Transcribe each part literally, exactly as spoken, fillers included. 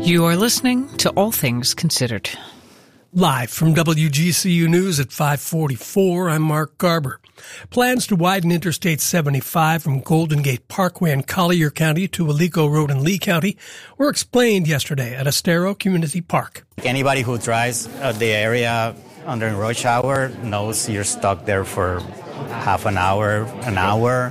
You are listening to All Things Considered. Live from W G C U News at five forty-four, I'm Mark Garber. Plans to widen Interstate seventy-five from Golden Gate Parkway in Collier County to Alico Road in Lee County were explained yesterday at Estero Community Park. Anybody who drives uh, the area under rush hour knows you're stuck there for half an hour, an hour.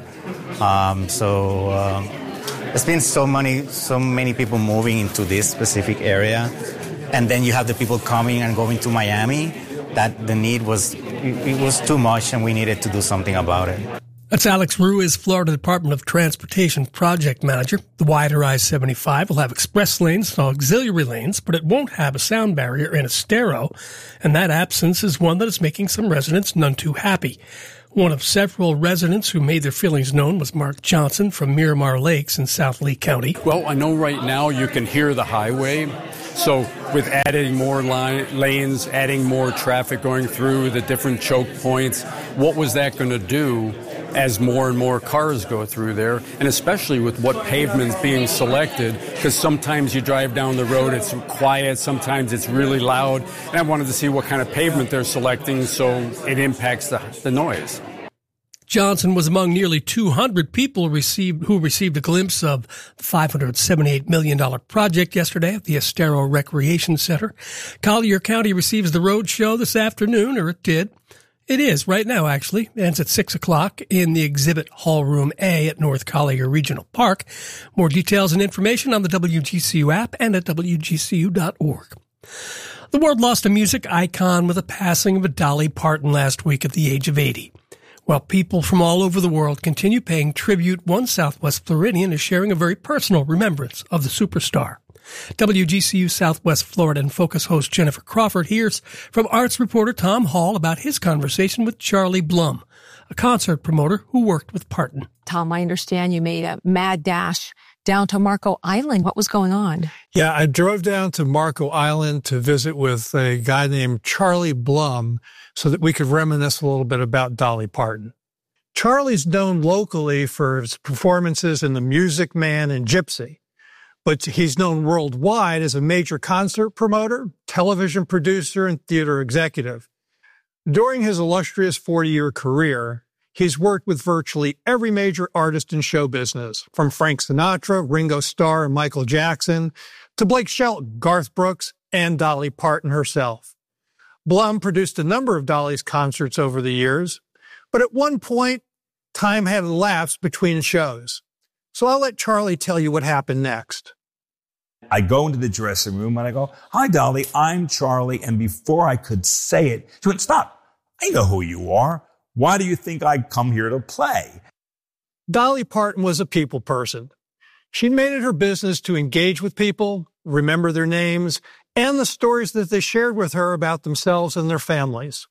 Um, so uh, there's been so many, so many people moving into this specific area. And then you have the people coming and going to Miami, that the need was, it was too much and we needed to do something about it. That's Alex Ruiz, Florida Department of Transportation Project Manager. The wider I seventy-five will have express lanes and auxiliary lanes, but it won't have a sound barrier in Estero, and that absence is one that is making some residents none too happy. One of several residents who made their feelings known was Mark Johnson from Miramar Lakes in South Lee County. Well, I know right now you can hear the highway. So with adding more line, lanes, adding more traffic going through the different choke points, what was that going to do as more and more cars go through there? And especially with what pavement's being selected, because sometimes you drive down the road, it's quiet, sometimes it's really loud. And I wanted to see what kind of pavement they're selecting so it impacts the, the noise. Johnson was among nearly two hundred people received, who received a glimpse of the five hundred seventy-eight million dollars project yesterday at the Estero Recreation Center. Collier County receives the road show this afternoon, or it did. It is right now, actually. It ends at six o'clock in the Exhibit Hall Room A at North Collier Regional Park. More details and information on the W G C U app and at W G C U dot org. The world lost a music icon with the passing of a Dolly Parton last week at the age of eighty. While people from all over the world continue paying tribute, one Southwest Floridian is sharing a very personal remembrance of the superstar. W G C U Southwest Florida and Focus host Jennifer Crawford hears from arts reporter Tom Hall about his conversation with Charlie Blum, a concert promoter who worked with Parton. Tom, I understand you made a mad dash down to Marco Island. What was going on? Yeah, I drove down to Marco Island to visit with a guy named Charlie Blum so that we could reminisce a little bit about Dolly Parton. Charlie's known locally for his performances in The Music Man and Gypsy, but he's known worldwide as a major concert promoter, television producer, and theater executive. During his illustrious forty-year career, he's worked with virtually every major artist in show business, from Frank Sinatra, Ringo Starr, and Michael Jackson, to Blake Shelton, Garth Brooks, and Dolly Parton herself. Blum produced a number of Dolly's concerts over the years, but at one point, time had elapsed between shows. So I'll let Charlie tell you what happened next. I go into the dressing room and I go, "Hi, Dolly, I'm Charlie." And before I could say it, she went, "Stop. I know who you are. Why do you think I come here to play?" Dolly Parton was a people person. She'd made it her business to engage with people, remember their names, and the stories that they shared with her about themselves and their families.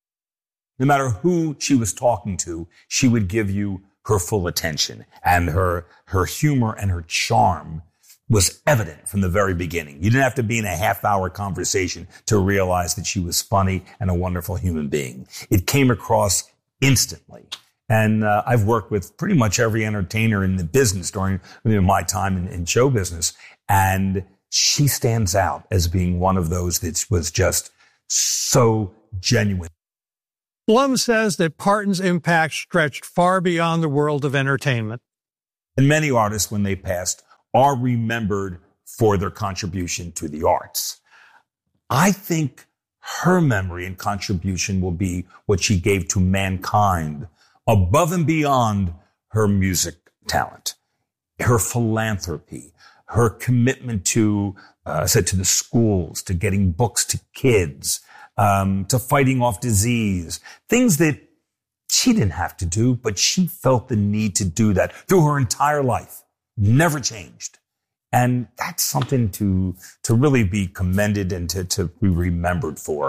No matter who she was talking to, she would give you her full attention, and her, her humor and her charm was evident from the very beginning. You didn't have to be in a half-hour conversation to realize that she was funny and a wonderful human being. It came across instantly. And uh, I've worked with pretty much every entertainer in the business during you know, my time in, in show business, and she stands out as being one of those that was just so genuine. Blum says that Parton's impact stretched far beyond the world of entertainment. And many artists, when they passed, are remembered for their contribution to the arts. I think her memory and contribution will be what she gave to mankind above and beyond her music talent, her philanthropy, her commitment to, uh, said to the schools, to getting books to kids, um, to fighting off disease, things that she didn't have to do, but she felt the need to do that through her entire life. Never changed. And that's something to, to really be commended and to, to be remembered for.